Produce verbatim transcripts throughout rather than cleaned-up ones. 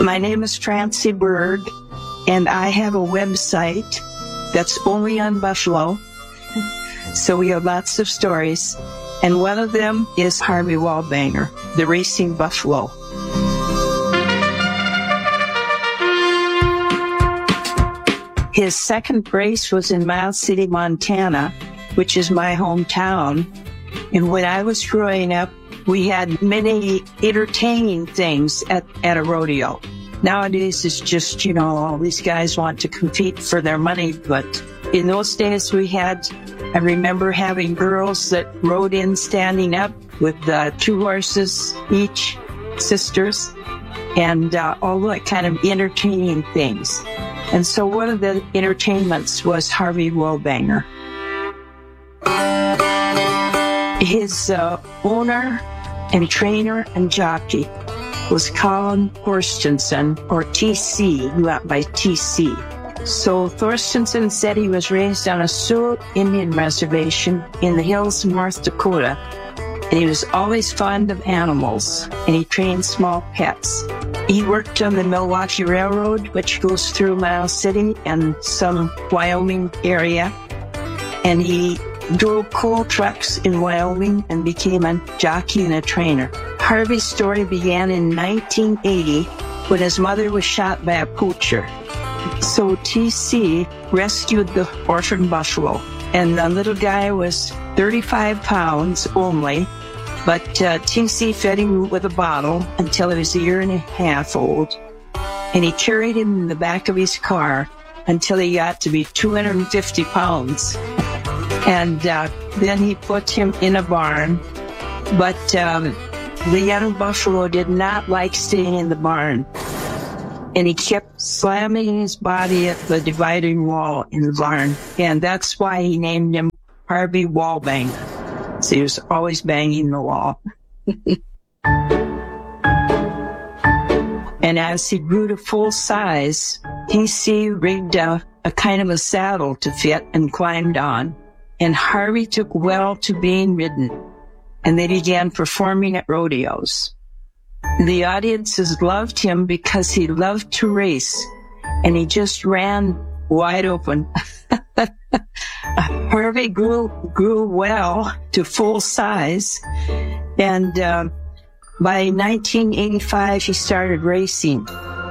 My name is Francie Berg, and I have a website that's only on buffalo. So we have lots of stories. And one of them is Harvey Wallbanger, the racing buffalo. His second race was in Miles City, Montana, which is my hometown. And when I was growing up, we had many entertaining things at, at a rodeo. Nowadays, it's just, you know, all these guys want to compete for their money. But in those days, we had, I remember having girls that rode in standing up with uh, two horses each, sisters, and uh, all that kind of entertaining things. And so one of the entertainments was Harvey Wallbanger. His uh, owner and trainer and jockey was Colin Thorstensen, or T C, he went by T C. So Thorstensen said he was raised on a Sioux Indian reservation in the hills of North Dakota, and he was always fond of animals, and he trained small pets. He worked on the Milwaukee Railroad, which goes through Miles City and some Wyoming area, and he drove coal trucks in Wyoming and became a jockey and a trainer. Harvey's story began in nineteen eighty when his mother was shot by a poacher. So T C rescued the orphan buffalo, and the little guy was thirty-five pounds only, but uh, T C fed him with a bottle until he was a year and a half old, and he carried him in the back of his car until he got to be two hundred fifty pounds. And uh, then he put him in a barn, but um, the young buffalo did not like staying in the barn, and he kept slamming his body at the dividing wall in the barn, and that's why he named him Harvey Wallbanger. So he was always banging the wall. And as he grew to full size, T C rigged a, a kind of a saddle to fit and climbed on. And Harvey took well to being ridden, and they began performing at rodeos. The audiences loved him because he loved to race, and he just ran wide open. Harvey grew grew well to full size, and uh, by nineteen eighty-five, he started racing.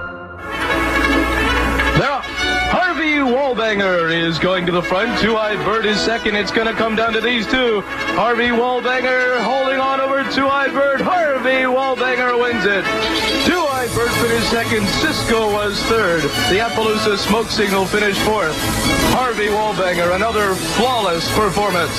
Wallbanger is going to the front. Two-Eyed Bird is second. It's going to come down to these two. Harvey Wallbanger holding on over Two-Eyed Bird. Harvey Wallbanger wins it. Two-Eyed Bird finished second. Cisco was third. The Appaloosa Smoke Signal finished fourth. Harvey Wallbanger, another flawless performance.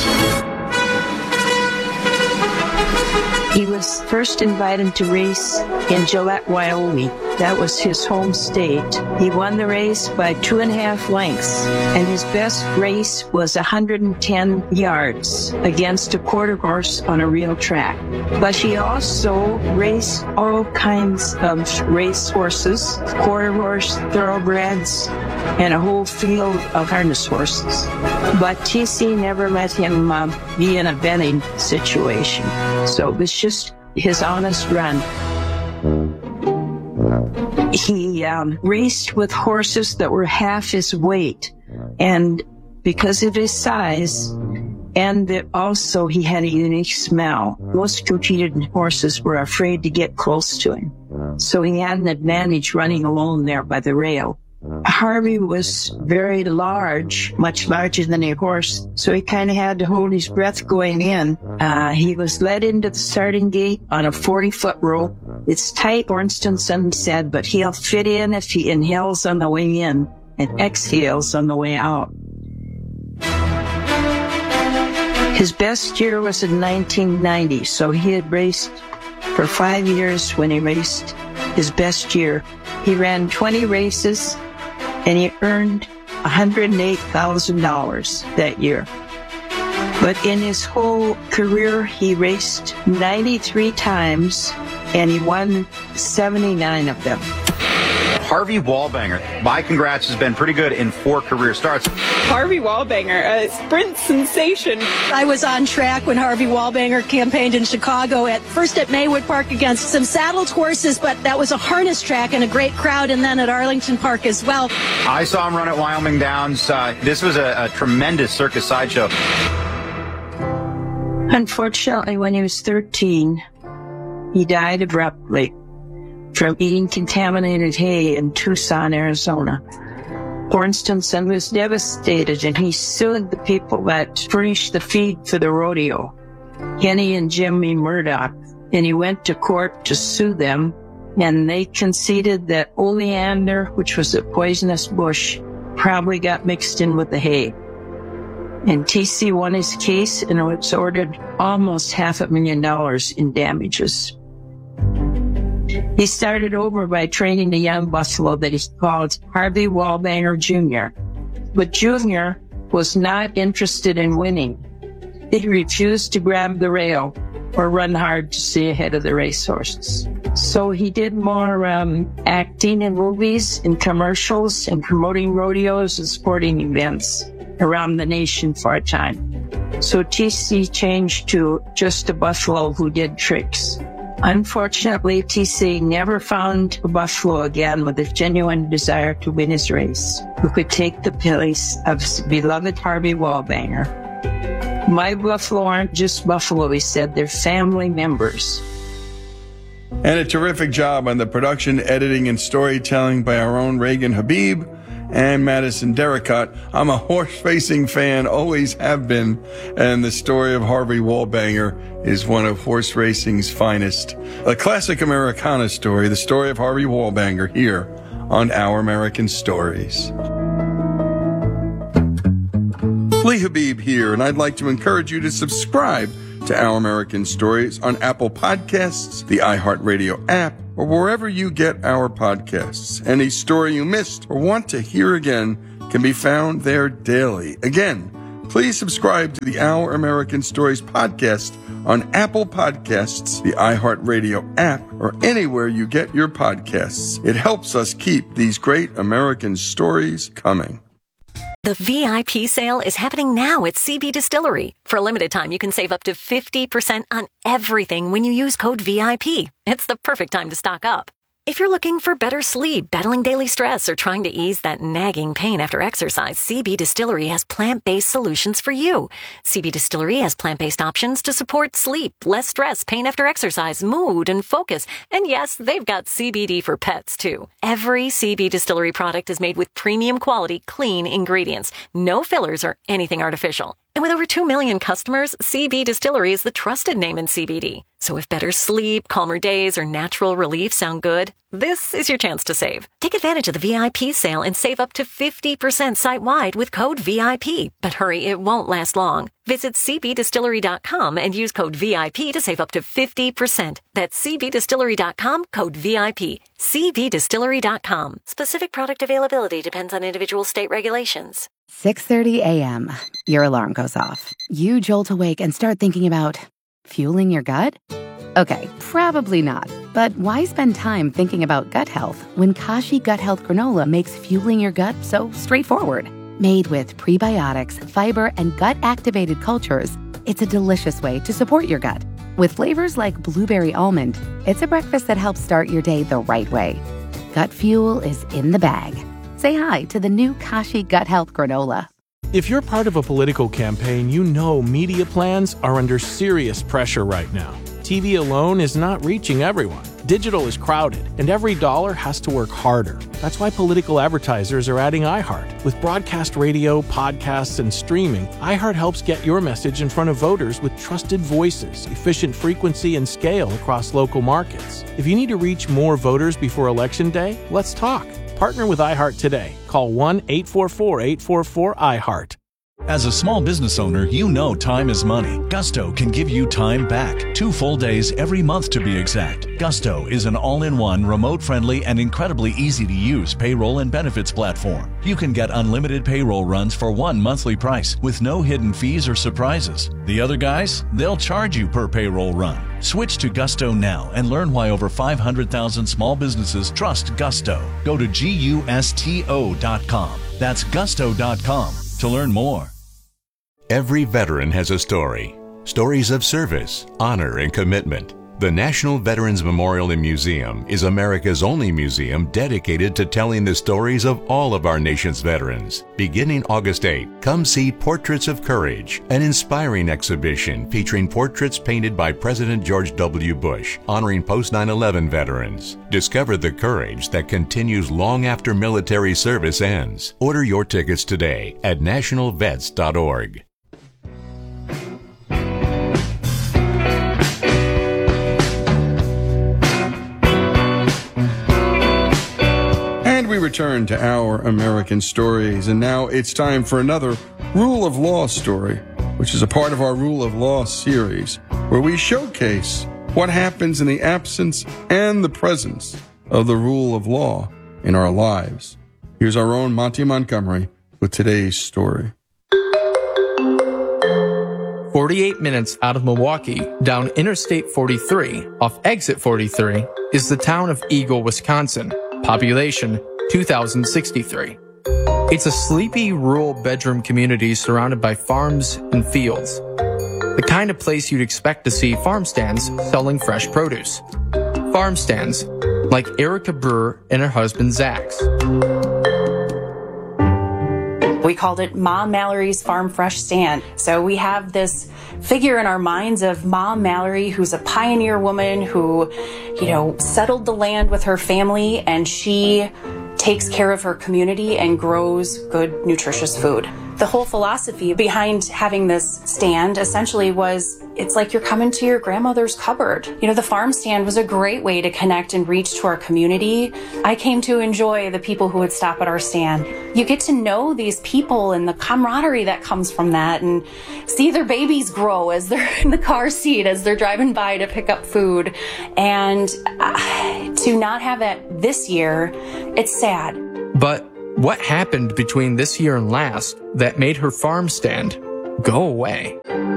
He was first invited to race in Gillette, Wyoming. That was his home state. He won the race by two and a half lengths, and his best race was one hundred ten yards against a quarter horse on a real track. But he also raced all kinds of race horses, quarter horse, thoroughbreds, and a whole field of harness horses. But T C never let him uh, be in a betting situation. So it was just his honest run. He um, raced with horses that were half his weight, and because of his size, and that also he had a unique smell. Most competing horses were afraid to get close to him, so he had an advantage running alone there by the rail. Harvey was very large, much larger than a horse, so he kind of had to hold his breath going in. Uh, he was led into the starting gate on a forty-foot rope. It's tight, Thorstensen said, but he'll fit in if he inhales on the way in and exhales on the way out. His best year was in nineteen ninety, so he had raced for five years when he raced his best year. He ran twenty races, and he earned one hundred eight thousand dollars that year. But in his whole career, he raced ninety-three times, and he won seventy-nine of them. Harvey Wallbanger. My congrats, has been pretty good in four career starts. Harvey Wallbanger, a sprint sensation. I was on track when Harvey Wallbanger campaigned in Chicago, at first at Maywood Park against some saddled horses, but that was a harness track and a great crowd, and then at Arlington Park as well. I saw him run at Wyoming Downs. Uh, this was a, a tremendous circus sideshow. Unfortunately, when he was thirteen, he died abruptly from eating contaminated hay in Tucson, Arizona. Bornsteinson was devastated, and he sued the people that furnished the feed for the rodeo, Kenny and Jimmy Murdoch, and he went to court to sue them, and they conceded that oleander, which was a poisonous bush, probably got mixed in with the hay. And T C won his case, and it was ordered almost half a million dollars in damages. He started over by training a young buffalo that he called Harvey Wallbanger Junior But Junior was not interested in winning. He refused to grab the rail or run hard to stay ahead of the racehorses. So he did more um, acting in movies and commercials and promoting rodeos and sporting events around the nation for a time. So T C changed to just a buffalo who did tricks. Unfortunately, T C never found a buffalo again with a genuine desire to win his race, who could take the place of his beloved Harvey Wallbanger. My buffalo aren't just buffalo, he said, they're family members. And a terrific job on the production, editing, and storytelling by our own Reagan Habib and Madison Derricott. I'm a horse racing fan, always have been, and the story of Harvey Wallbanger is one of horse racing's finest. A classic Americana story, the story of Harvey Wallbanger, here on Our American Stories. Lee Habib here, and I'd like to encourage you to subscribe to Our American Stories on Apple Podcasts, the iHeartRadio app, or wherever you get our podcasts. Any story you missed or want to hear again can be found there daily. Again, please subscribe to the Our American Stories podcast on Apple Podcasts, the iHeartRadio app, or anywhere you get your podcasts. It helps us keep these great American stories coming. The V I P sale is happening now at C B Distillery. For a limited time, you can save up to fifty percent on everything when you use code V I P. It's the perfect time to stock up. If you're looking for better sleep, battling daily stress, or trying to ease that nagging pain after exercise, C B Distillery has plant-based solutions for you. C B Distillery has plant-based options to support sleep, less stress, pain after exercise, mood, and focus. And yes, they've got C B D for pets, too. Every C B Distillery product is made with premium quality, clean ingredients. No fillers or anything artificial. And with over two million customers, C B Distillery is the trusted name in C B D. So if better sleep, calmer days, or natural relief sound good, this is your chance to save. Take advantage of the V I P sale and save up to fifty percent site-wide with code V I P. But hurry, it won't last long. Visit c b distillery dot com and use code V I P to save up to fifty percent. That's c b distillery dot com, code V I P. c b distillery dot com. Specific product availability depends on individual state regulations. six thirty a.m. Your alarm goes off. You jolt awake and start thinking about fueling your gut? Okay, probably not. But why spend time thinking about gut health when Kashi Gut Health Granola makes fueling your gut so straightforward? Made with prebiotics, fiber, and gut-activated cultures, it's a delicious way to support your gut. With flavors like blueberry almond, it's a breakfast that helps start your day the right way. Gut fuel is in the bag. Say hi to the new Kashi Gut Health Granola. If you're part of a political campaign, you know media plans are under serious pressure right now. T V alone is not reaching everyone. Digital is crowded, and every dollar has to work harder. That's why political advertisers are adding iHeart. With broadcast radio, podcasts, and streaming, iHeart helps get your message in front of voters with trusted voices, efficient frequency, and scale across local markets. If you need to reach more voters before Election Day, let's talk. Partner with iHeart today. Call one eight four four, eight four four, I HEART. As a small business owner, you know time is money. Gusto can give you time back. Two full days every month to be exact. Gusto is an all-in-one, remote-friendly, and incredibly easy-to-use payroll and benefits platform. You can get unlimited payroll runs for one monthly price with no hidden fees or surprises. The other guys, they'll charge you per payroll run. Switch to Gusto now and learn why over five hundred thousand small businesses trust Gusto. Go to gusto dot com. That's gusto dot com to learn more. Every veteran has a story. Stories of service, honor, and commitment. The National Veterans Memorial and Museum is America's only museum dedicated to telling the stories of all of our nation's veterans. Beginning August eighth, come see Portraits of Courage, an inspiring exhibition featuring portraits painted by President George W. Bush, honoring post nine eleven veterans. Discover the courage that continues long after military service ends. Order your tickets today at national vets dot org. We return to Our American Stories, and now it's time for another Rule of Law story, which is a part of our Rule of Law series, where we showcase what happens in the absence and the presence of the rule of law in our lives. Here's our own Monty Montgomery with today's story. forty-eight minutes out of Milwaukee, down Interstate forty-three, off Exit forty-three, is the town of Eagle, Wisconsin. Population two thousand sixty-three. It's a sleepy, rural bedroom community surrounded by farms and fields. The kind of place you'd expect to see farm stands selling fresh produce. Farm stands, like Erica Brewer and her husband Zach's. We called it Mom Mallory's Farm Fresh Stand. So we have this figure in our minds of Mom Mallory, who's a pioneer woman who, you know, settled the land with her family, and she takes care of her community and grows good, nutritious food. The whole philosophy behind having this stand essentially was, it's like you're coming to your grandmother's cupboard. You know, the farm stand was a great way to connect and reach to our community. I came to enjoy the people who would stop at our stand. You get to know these people and the camaraderie that comes from that, and see their babies grow as they're in the car seat, as they're driving by to pick up food. And uh, to not have that this year, it's sad. But what happened between this year and last that made her farm stand go away?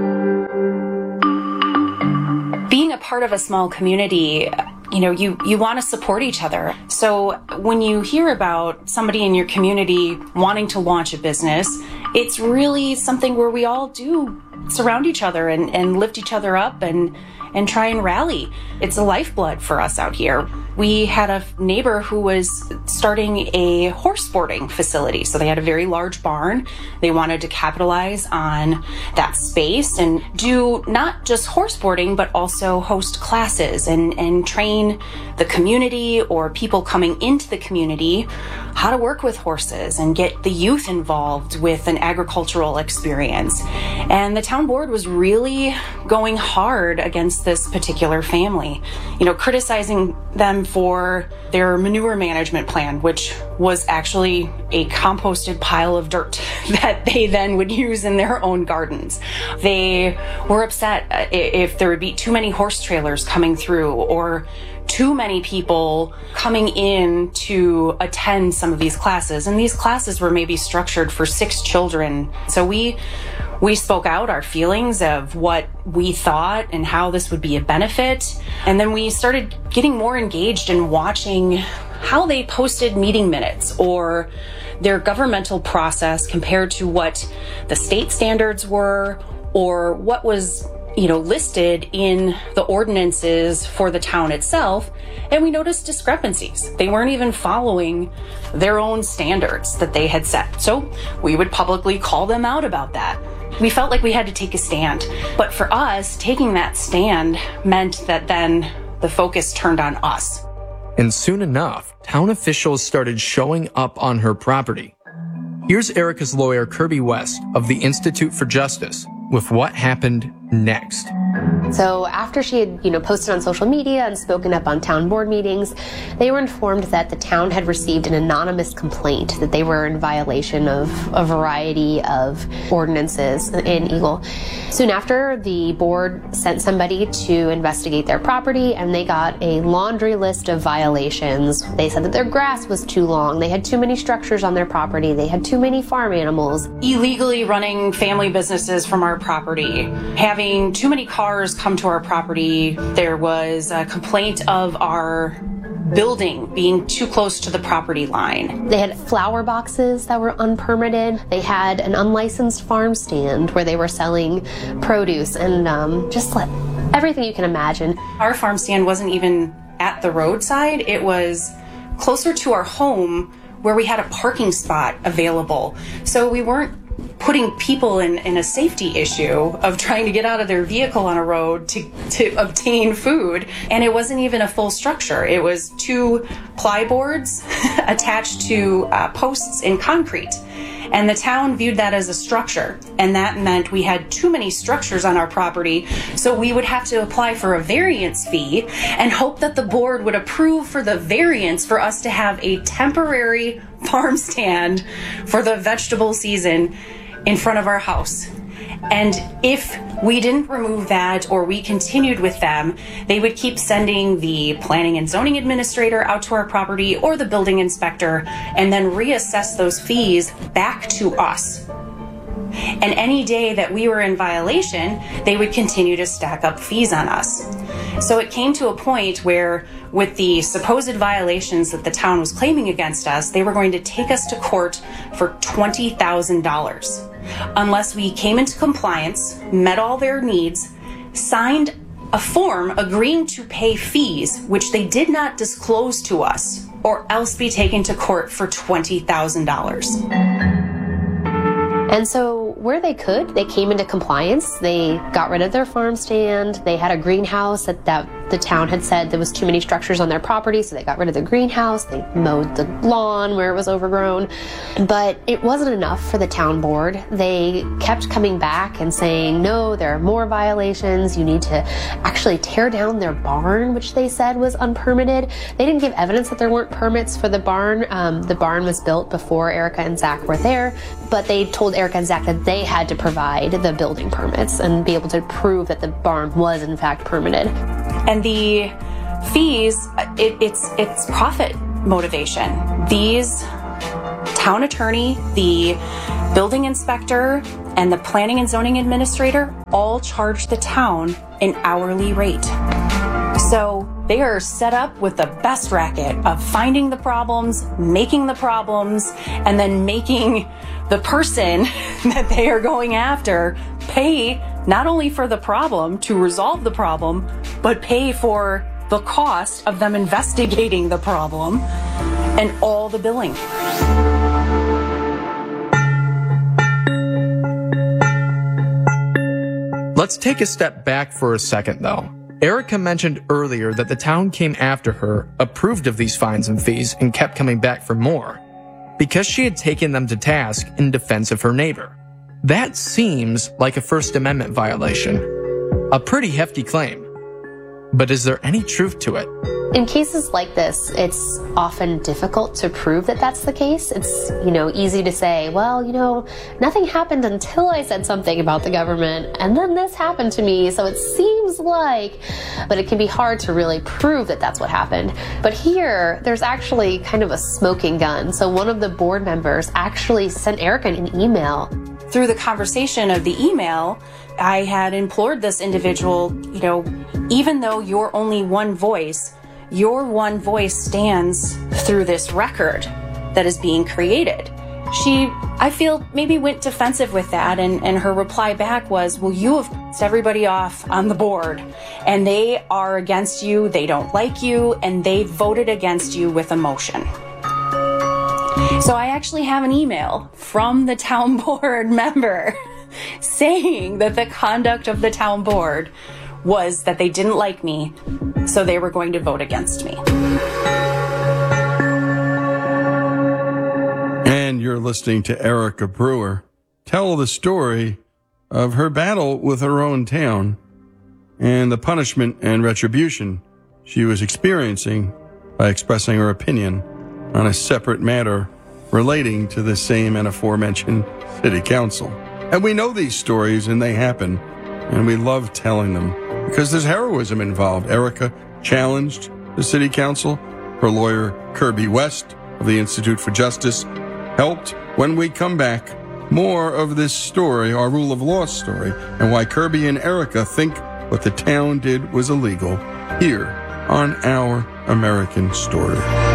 Being a part of a small community, you know, you, you want to support each other. So when you hear about somebody in your community wanting to launch a business, it's really something where we all do surround each other and, and lift each other up and, and try and rally. It's a lifeblood for us out here. We had a neighbor who was starting a horse boarding facility. So they had a very large barn. They wanted to capitalize on that space and do not just horse boarding, but also host classes and, and train the community or people coming into the community how to work with horses and get the youth involved with an agricultural experience. And the town board was really going hard against this particular family, you know, criticizing them for their manure management plan, which was actually a composted pile of dirt that they then would use in their own gardens. They were upset if there would be too many horse trailers coming through or too many people coming in to attend some of these classes. And these classes were maybe structured for six children. So we we spoke out our feelings of what we thought and how this would be a benefit. And then we started getting more engaged in watching how they posted meeting minutes or their governmental process compared to what the state standards were or what was, you know, listed in the ordinances for the town itself. And we noticed discrepancies. They weren't even following their own standards that they had set. So we would publicly call them out about that. We felt like we had to take a stand. But for us, taking that stand meant that then the focus turned on us. And soon enough, town officials started showing up on her property. Here's Erica's lawyer, Kirby West, of the Institute for Justice, with what happened next. So after she had, you know, posted on social media and spoken up on town board meetings, they were informed that the town had received an anonymous complaint that they were in violation of a variety of ordinances in Eagle. Soon after, the board sent somebody to investigate their property, and they got a laundry list of violations. They said that their grass was too long, they had too many structures on their property, they had too many farm animals. Illegally running family businesses from our property, having too many cars come to our property. There was a complaint of our building being too close to the property line. They had flower boxes that were unpermitted. They had an unlicensed farm stand where they were selling produce and um, just like everything you can imagine. Our farm stand wasn't even at the roadside. It was closer to our home where we had a parking spot available. So we weren't putting people in, in a safety issue of trying to get out of their vehicle on a road to, to obtain food. And it wasn't even a full structure. It was two plyboards attached to uh, posts in concrete. And the town viewed that as a structure. And that meant we had too many structures on our property. So we would have to apply for a variance fee and hope that the board would approve for the variance for us to have a temporary farm stand for the vegetable season in front of our house. And if we didn't remove that or we continued with them, they would keep sending the planning and zoning administrator out to our property or the building inspector and then reassess those fees back to us. And any day that we were in violation, they would continue to stack up fees on us. So it came to a point where, with the supposed violations that the town was claiming against us, they were going to take us to court for twenty thousand dollars. Unless we came into compliance, met all their needs, signed a form agreeing to pay fees, which they did not disclose to us, or else be taken to court for twenty thousand dollars. And so where they could, they came into compliance. They got rid of their farm stand. They had a greenhouse that, that the town had said there was too many structures on their property, so they got rid of the greenhouse. They mowed the lawn where it was overgrown. But it wasn't enough for the town board. They kept coming back and saying, no, there are more violations. You need to actually tear down their barn, which they said was unpermitted. They didn't give evidence that there weren't permits for the barn. Um, the barn was built before Erica and Zach were there, but they told Erica and Zach that they had to provide the building permits and be able to prove that the barn was in fact permitted. And the fees, it, it's it's profit motivation. These town attorney, the building inspector, and the planning and zoning administrator all charge the town an hourly rate. So they are set up with the best racket of finding the problems, making the problems, and then making the person that they are going after pay not only for the problem to resolve the problem, but pay for the cost of them investigating the problem and all the billing. Let's take a step back for a second, though. Erica mentioned earlier that the town came after her, approved of these fines and fees, and kept coming back for more, because she had taken them to task in defense of her neighbor. That seems like a First Amendment violation. A pretty hefty claim. But is there any truth to it? In cases like this, it's often difficult to prove that that's the case. It's, you know, easy to say, well, you know, nothing happened until I said something about the government, and then this happened to me, so it seems like, but it can be hard to really prove that that's what happened. But here, there's actually kind of a smoking gun. So one of the board members actually sent Erica an email. Through the conversation of the email, I had implored this individual, you know, even though you're only one voice, your one voice stands through this record that is being created. She, I feel, maybe went defensive with that, and, and her reply back was, well, you have pissed everybody off on the board, and they are against you, they don't like you, and they voted against you with emotion. So I actually have an email from the town board member saying that the conduct of the town board was that they didn't like me, so they were going to vote against me. And you're listening to Erica Brewer tell the story of her battle with her own town and the punishment and retribution she was experiencing by expressing her opinion on a separate matter relating to the same and aforementioned city council. And we know these stories, and they happen, and we love telling them because there's heroism involved. Erica challenged the city council. Her lawyer, Kirby West of the Institute for Justice, helped. When we come back, more of this story, our rule of law story, and why Kirby and Erica think what the town did was illegal, here on Our American Story.